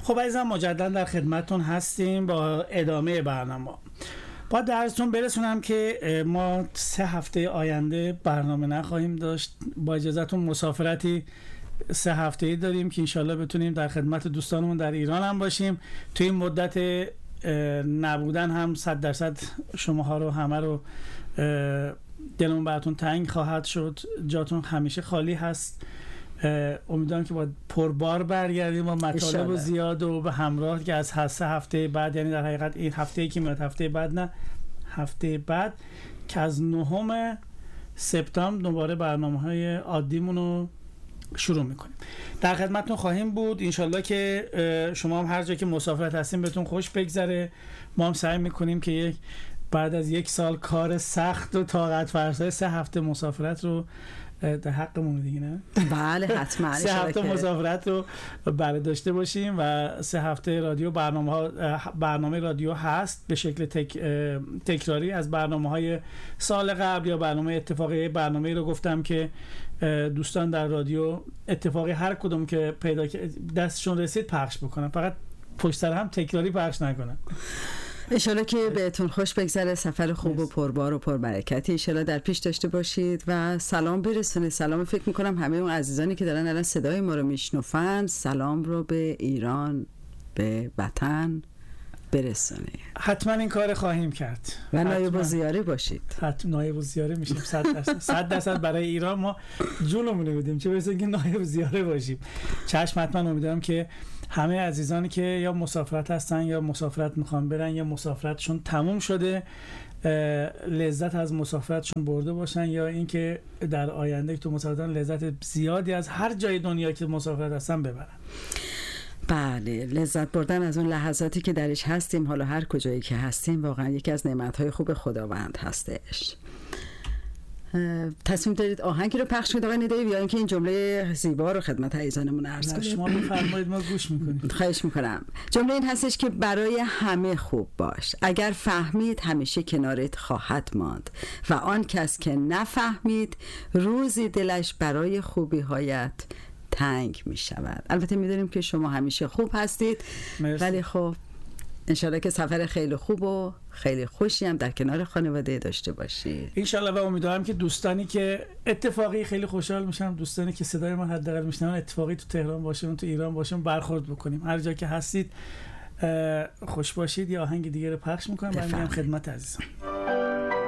خب عزیزان مجددا در خدمتتون هستیم با ادامه برنامه. با درستون برسونم که ما 3 هفته آینده برنامه نخواهیم داشت. با اجازهتون مسافرتی 3 هفته‌ای داریم که انشالله بتونیم در خدمت دوستانمون در ایران هم باشیم. توی این مدت نبودن هم 100% شماها رو همه رو دلمون براتون تنگ خواهد شد. جاتون همیشه خالی هست. امیدوارم که با پربار برگردیم با مطالب زیاد و به همراه که از 3 هفته بعد، یعنی در حقیقت این هفته‌ای که میاد، هفته بعد نه، هفته بعد که از 9 سپتامبر دوباره برنامه‌های عادیمون رو شروع میکنیم. در خدمتتون خواهیم بود. انشالله که شما هم هر جا که مسافرت هستیم بهتون خوش بگذره. ما هم سعی میکنیم که بعد از 1 سال کار سخت و طاقت فرسای 3 هفته مسافرت رو در حقمون دیگه، نه؟ بله حتما 3 هفته مسافرت رو بله داشته باشیم و 3 هفته رادیو برنامه رادیو هست به شکل تکراری از برنامه‌های سال قبل یا برنامه اتفاقی. برنامه‌ای رو گفتم که دوستان در رادیو اتفاقی هر کدوم که پیدا دستشون رسید پخش بکنن، فقط پشت سر هم تکراری پخش نکنن. انشالله که بهتون خوش بگذره، سفر خوب و پربار و پربرکتی انشالله در پیش داشته باشید و سلام برسونید. سلام فکر میکنم همه اون عزیزانی که دارن الان صدای ما رو میشنفن سلام رو به ایران، به وطن برسونید. حتما این کار خواهیم کرد و نایب الزیاره باشید. حتما نایب الزیاره میشیم 100% برای ایران ما جونمون رو بدیم، چه برسه که نایب الزیاره باشیم. چشم. حتما امیدوارم که همه عزیزانی که یا مسافرت هستن یا مسافرت میخوان برن یا مسافرتشون تموم شده لذت از مسافرتشون برده باشن، یا اینکه در آینده تو مسافرتان لذت زیادی از هر جای دنیا که مسافرت هستن ببرن. بله، لذت بردن از اون لحظاتی که درش هستیم، حالا هر کجایی که هستیم، واقعا یکی از نعمت‌های خوب خداوند هستش. تصمیم دارید آهنگی رو پخش کنید آقای ندایی یا اینکه این جمله زیبا رو خدمت عزیزانمون عرض کنید؟ شما بفرمایید، ما گوش میکنیم. خواهش میکنم. جمله این هستش که برای همه خوب باش، اگر فهمید همیشه کنارت خواهد ماند و آن کس که نفهمید روزی دلش برای خوبی هایت تنگ می شود. البته میدونیم که شما همیشه خوب هستید. مرسی. ولی خب انشالله که سفر خیلی خوب و خیلی خوشی هم در کنار خانواده داشته باشید انشالله. و امیدوارم که دوستانی که اتفاقی خیلی خوشحال میشن، دوستانی که صدای من حداقل میشنون اتفاقی تو تهران باشون، تو ایران باشون، برخورد بکنیم. هر جا که هستید خوش باشید. یا آهنگ دیگه رو پخش میکنم برمیگردم خدمت عزیزان.